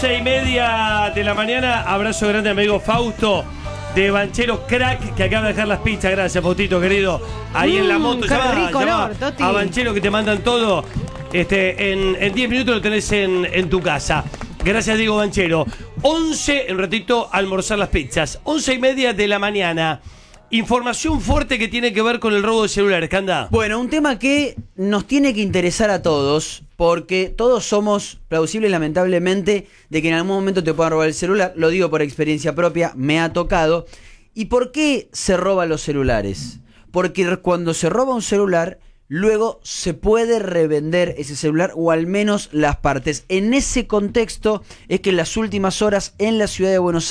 11:30 de la mañana. Abrazo grande, amigo Fausto de Banchero Crack, que acaba de dejar las pizzas. Gracias, Faustito, querido. Ahí en la moto. Qué rico llama olor, Toti. a Banchero, que te mandan todo. En 10 minutos lo tenés en tu casa. Gracias, Diego Banchero. 11, en un ratito, almorzar las pizzas. 11:30 de la mañana. Información fuerte que tiene que ver con el robo de celulares. ¿Qué anda? Bueno, un tema que nos tiene que interesar a todos, porque todos somos plausibles, lamentablemente, de que en algún momento te puedan robar el celular. Lo digo por experiencia propia, me ha tocado. ¿Y por qué se roban los celulares? Porque cuando se roba un celular, luego se puede revender ese celular, o al menos las partes. En ese contexto es que en las últimas horas en la ciudad de Buenos